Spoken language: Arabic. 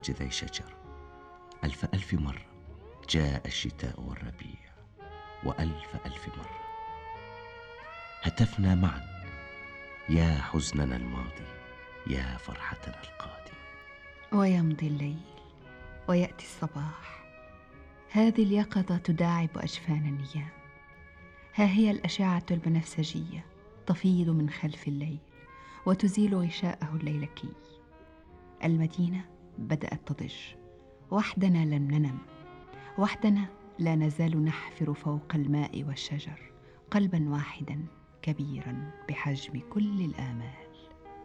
جذعي شجر. ألف ألف مرة جاء الشتاء والربيع، وألف ألف مرة هتفنا معا، يا حزننا الماضي يا فرحتنا القادم. ويمضي الليل ويأتي الصباح، هذه اليقظة تداعب أجفان النيام. ها هي الأشعة البنفسجية تفيض من خلف الليل وتزيل غشاءه الليلكي. المدينة بدأت تضج، وحدنا لم ننم، وحدنا لا نزال نحفر فوق الماء والشجر، قلبا واحدا كبيرا بحجم كل الآمال.